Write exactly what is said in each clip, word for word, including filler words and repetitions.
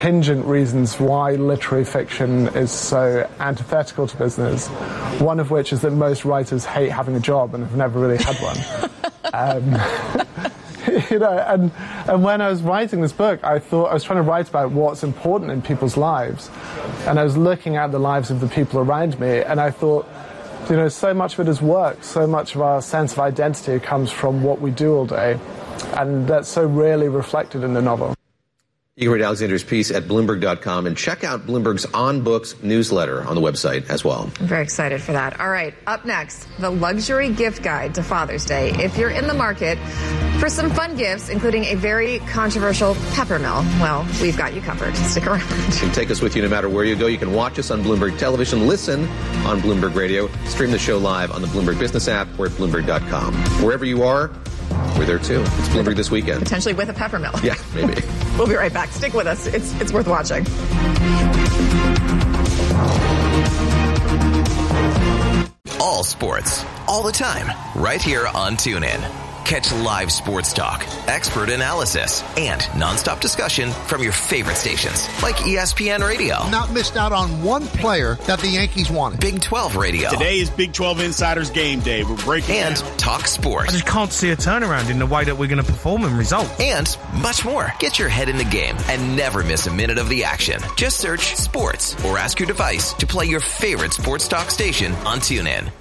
Pungent reasons why literary fiction is so antithetical to business, one of which is that most writers hate having a job and have never really had one. um, you know, and, and when I was writing this book, I thought I was trying to write about what's important in people's lives, and I was looking at the lives of the people around me, and I thought, you know, so much of it is work, so much of our sense of identity comes from what we do all day, and that's so rarely reflected in the novel. You can read Alexander's piece at Bloomberg dot com and check out Bloomberg's On Books newsletter on the website as well. I'm very excited for that. All right, up next, the luxury gift guide to Father's Day. If you're in the market for some fun gifts, including a very controversial pepper mill, well, we've got you covered. Stick around. You can take us with you no matter where you go. You can watch us on Bloomberg Television, listen on Bloomberg Radio, stream the show live on the Bloomberg Business app or at Bloomberg dot com. Wherever you are, we're there too. It's Bloomberg this weekend. Potentially with a pepper mill. Yeah, maybe. We'll be right back. Stick with us. It's it's worth watching. All sports, all the time, right here on TuneIn. Catch live sports talk, expert analysis, and nonstop discussion from your favorite stations, like E S P N Radio. Not missed out on one player that the Yankees wanted. Big twelve Radio. Today is Big twelve Insiders Game Day. We're breaking And down. Talk Sports. I just can't see a turnaround in the way that we're going to perform and result. And much more. Get your head in the game and never miss a minute of the action. Just search sports or ask your device to play your favorite sports talk station on TuneIn.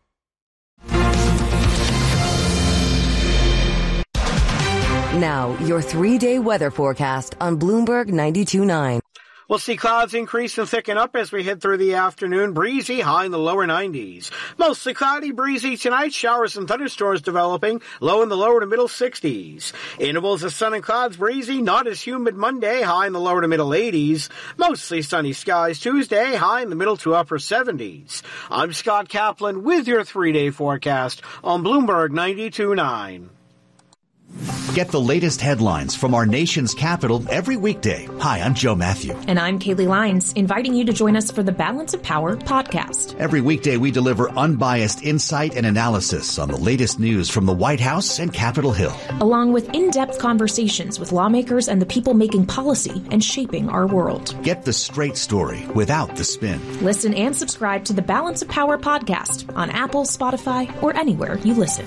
Now, your three-day weather forecast on Bloomberg ninety-two point nine. We'll see clouds increase and thicken up as we head through the afternoon. Breezy, high in the lower nineties. Mostly cloudy, breezy tonight. Showers and thunderstorms developing. Low in the lower to middle sixties. Intervals of sun and clouds, breezy. Not as humid Monday, high in the lower to middle eighties. Mostly sunny skies Tuesday, high in the middle to upper seventies. I'm Scott Kaplan with your three-day forecast on Bloomberg ninety-two point nine. Get the latest headlines from our nation's capital every weekday. Hi, I'm Joe Matthew. And I'm Kaylee Lyons, inviting you to join us for the Balance of Power podcast. Every weekday, we deliver unbiased insight and analysis on the latest news from the White House and Capitol Hill, along with in-depth conversations with lawmakers and the people making policy and shaping our world. Get the straight story without the spin. Listen and subscribe to the Balance of Power podcast on Apple, Spotify, or anywhere you listen.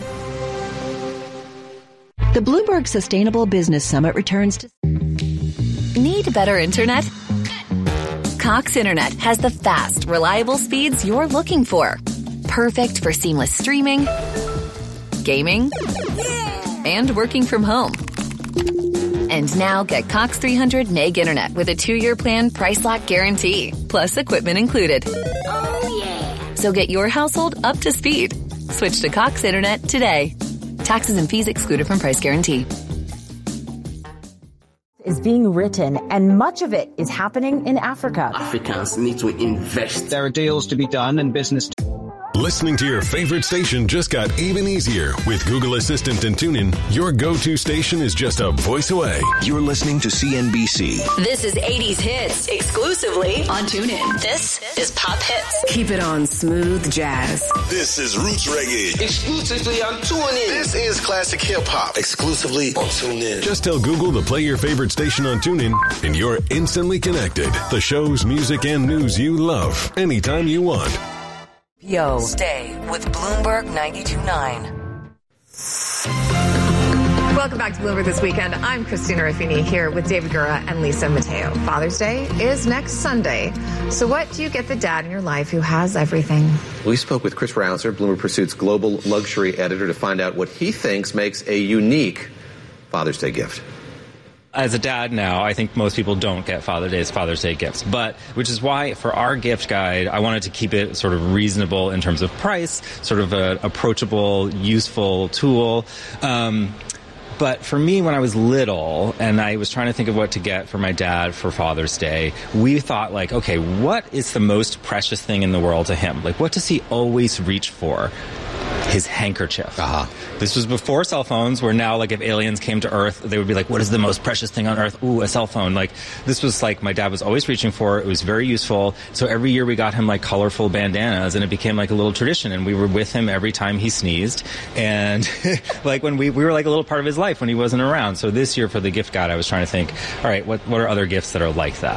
The Bloomberg Sustainable Business Summit returns to... Need better internet? Cox Internet has the fast, reliable speeds you're looking for. Perfect for seamless streaming, gaming, and working from home. And now get Cox three hundred meg internet with a two-year plan price lock guarantee, plus equipment included. Oh, yeah. So get your household up to speed. Switch to Cox Internet today. Taxes and fees excluded from price guarantee. Is being written, and much of it is happening in Africa. Africans need to invest. There are deals to be done and business. Listening to your favorite station just got even easier. With Google Assistant and TuneIn, your go-to station is just a voice away. You're listening to C N B C. This is eighties Hits, exclusively on TuneIn. This is Pop Hits. Keep it on smooth jazz. This is Roots Reggae, exclusively on TuneIn. This is Classic Hip Hop, exclusively on TuneIn. Just tell Google to play your favorite station on TuneIn, and you're instantly connected. The shows, music, and news you love, anytime you want. Yo, stay with Bloomberg ninety-two point nine. Welcome back to Bloomberg This Weekend. I'm Christina Ruffini here with David Gura and Lisa Mateo. Father's Day is next Sunday. So what do you get the dad in your life who has everything? We spoke with Chris Rausser, Bloomberg Pursuit's global luxury editor, to find out what he thinks makes a unique Father's Day gift. As a dad now, I think most people don't get Father's Day as Father's Day gifts, but which is why for our gift guide, I wanted to keep it sort of reasonable in terms of price, sort of an approachable, useful tool. Um, But for me, when I was little and I was trying to think of what to get for my dad for Father's Day, we thought like, okay, what is the most precious thing in the world to him? Like, what does he always reach for? his handkerchief. Uh-huh. This was before cell phones, where now, like, if aliens came to Earth, they would be like, what is the most precious thing on Earth? Ooh, a cell phone. Like, this was, like, my dad was always reaching for. It was very useful. So every year we got him, like, colorful bandanas, and it became, like, a little tradition. And we were with him every time he sneezed. And, like, when we, we were, like, a little part of his life when he wasn't around. So this year for the gift guide, I was trying to think, all right, what, what are other gifts that are like that?